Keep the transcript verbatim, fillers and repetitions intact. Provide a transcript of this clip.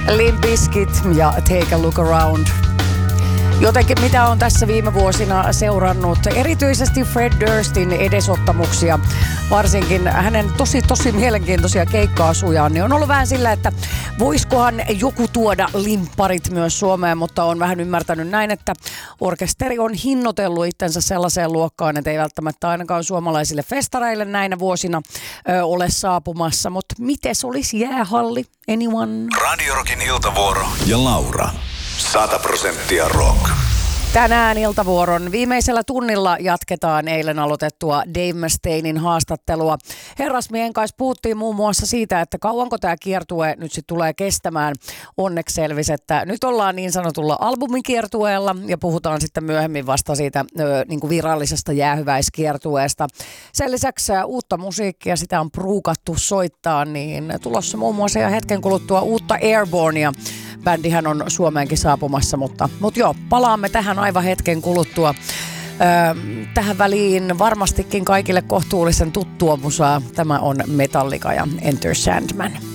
Limp Bizkit ja Take a Look Around. Jotenkin mitä on tässä viime vuosina seurannut, erityisesti Fred Durstin edesottamuksia, varsinkin hänen tosi tosi mielenkiintoisia keikka-asujaan, niin on ollut vähän sillä, että voisikohan joku tuoda limpparit myös Suomeen, mutta on vähän ymmärtänyt näin, että orkesteri on hinnoitellut itsensä sellaiseen luokkaan, että ei välttämättä ainakaan suomalaisille festareille näinä vuosina ö, ole saapumassa, mutta mites olisi jäähalli? Anyone? Radio Rockin iltavuoro ja Laura. sata prosenttia rock. Tänään iltavuoron viimeisellä tunnilla jatketaan eilen aloitettua Dave Mustainein haastattelua. Herrasmiehen kanssa puhuttiin muun muassa siitä, että kauanko tämä kiertue nyt sitten tulee kestämään. Onneksi selvisi, että nyt ollaan niin sanotulla albumikiertueella ja puhutaan sitten myöhemmin vasta siitä ö, niin kuin virallisesta jäähyväiskiertueesta. Sen lisäksi uutta musiikkia, sitä on pruukattu soittaa, niin tulossa muun muassa ja hetken kuluttua uutta Airbornea. Bändihän on Suomeenkin saapumassa, mutta, mutta joo, palaamme tähän aivan hetken kuluttua. Öö, tähän väliin varmastikin kaikille kohtuullisen tuttua musaa. Tämä on Metallica ja Enter Sandman.